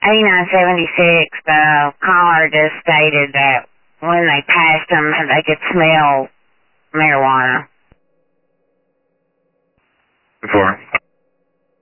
A976, the caller just stated that when they passed them, they could smell marijuana. Before?